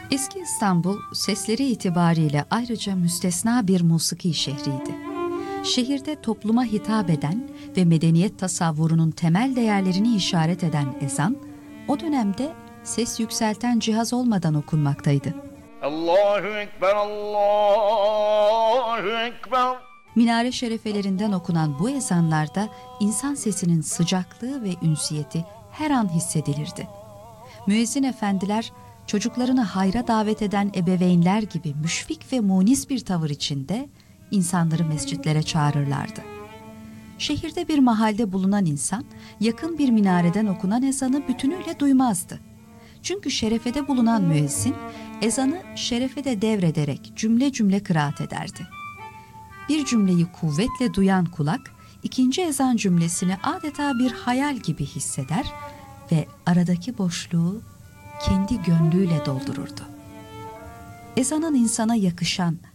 Eski İstanbul, sesleri itibariyle ayrıca müstesna bir musiki şehriydi. Şehirde topluma hitap eden ve medeniyet tasavvurunun temel değerlerini işaret eden ezan, o dönemde ses yükselten cihaz olmadan okunmaktaydı. Allahu Ekber, Allahu Ekber. Minare şerefelerinden okunan bu ezanlarda insan sesinin sıcaklığı ve ünsiyeti her an hissedilirdi. Müezzin efendiler, çocuklarını hayra davet eden ebeveynler gibi müşfik ve munis bir tavır içinde insanları mescitlere çağırırlardı. Şehirde bir mahalde bulunan insan, yakın bir minareden okunan ezanı bütünüyle duymazdı. Çünkü şerefede bulunan müezzin, ezanı şerefede devrederek cümle cümle kıraat ederdi. Bir cümleyi kuvvetle duyan kulak, ikinci ezan cümlesini adeta bir hayal gibi hisseder ve aradaki boşluğu kendi gönlüyle doldururdu. Ezanın insana yakışan,